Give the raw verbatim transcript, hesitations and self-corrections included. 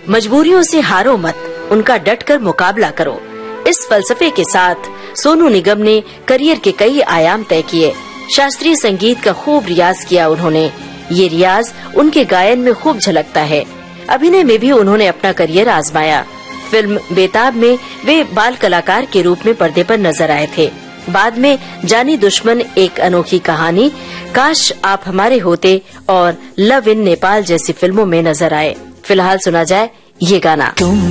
मजबूरियों से हारो मत, उनका डटकर मुकाबला करो। इस फलसफे के साथ सोनू निगम ने करियर के कई आयाम तय किए। शास्त्रीय संगीत का खूब रियाज किया उन्होंने। ये रियाज उनके गायन में खूब झलकता है। अभिनय में भी उन्होंने अपना करियर आजमाया। फिल्म बेताब में वे बाल कलाकार के रूप में पर्दे पर नजर आए थे। बाद में जानी दुश्मन, एक अनोखी कहानी, काश आप हमारे होते और लव इन नेपाल जैसी फिल्मों में नजर आए। फिलहाल सुना जाए ये गाना।